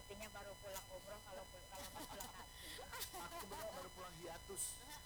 sepertinya baru pulang umroh kalau nggak pulang haji. Aku benar baru pulang hiatus.